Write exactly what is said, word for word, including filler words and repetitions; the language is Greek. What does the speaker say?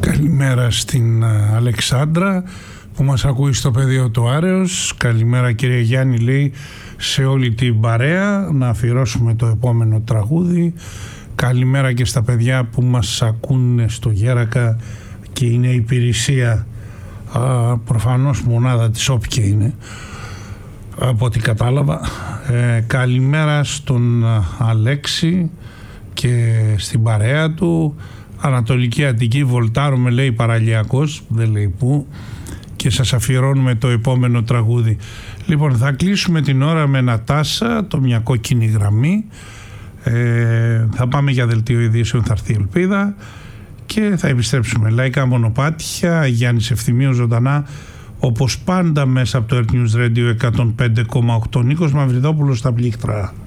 Καλημέρα στην Αλεξάνδρα που μας ακούει στο πεδίο του Άρεος. Καλημέρα κύριε Γιάννη, λέει, σε όλη την παρέα. Να αφιερώσουμε το επόμενο τραγούδι. Καλημέρα και στα παιδιά που μας ακούνε στο Γέρακα και είναι υπηρεσία, α, προφανώς μονάδα της όποια είναι, από ό,τι κατάλαβα. Ε, καλημέρα στον Αλέξη και στην παρέα του. Ανατολική Αττική, βολτάρουμε, λέει, Παραλιακός, δεν λέει πού, και σας αφιερώνουμε το επόμενο τραγούδι. Λοιπόν, θα κλείσουμε την ώρα με Νατάσα, το Μια κόκκινη γραμμή. Ε, θα πάμε για δελτίο ειδήσεων, θα έρθει η Ελπίδα και θα επιστρέψουμε. Λαϊκά μονοπάτια, Γιάννης Ευθυμίου ζωντανά, όπως πάντα μέσα από το Earth News Radio εκατόν πέντε κόμμα οκτώ. Νίκος Μαυριδόπουλος στα πλήκτρα.